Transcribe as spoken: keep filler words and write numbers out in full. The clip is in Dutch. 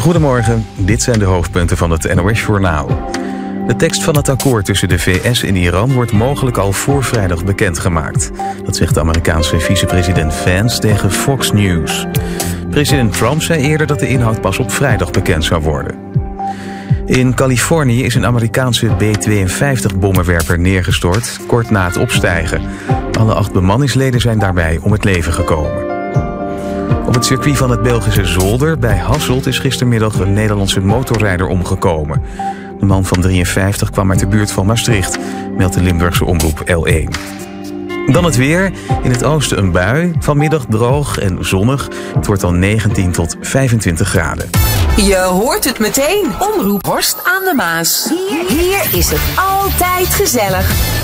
Goedemorgen, dit zijn de hoofdpunten van het N O S-journaal. De tekst van het akkoord tussen de V S en Iran wordt mogelijk al voor vrijdag bekendgemaakt. Dat zegt de Amerikaanse vicepresident Vance tegen Fox News. President Trump zei eerder dat de inhoud pas op vrijdag bekend zou worden. In Californië is een Amerikaanse B tweeënvijftig-bommenwerper neergestort, kort na het opstijgen. Alle acht bemanningsleden zijn daarbij om het leven gekomen. Op het circuit van het Belgische Zolder bij Hasselt is gistermiddag een Nederlandse motorrijder omgekomen. De man van drieënvijftig kwam uit de buurt van Maastricht, meldt de Limburgse omroep L één. Dan het weer. In het oosten een bui. Vanmiddag droog en zonnig. Het wordt dan negentien tot vijfentwintig graden. Je hoort het meteen. Omroep Horst aan de Maas. Hier is het altijd gezellig.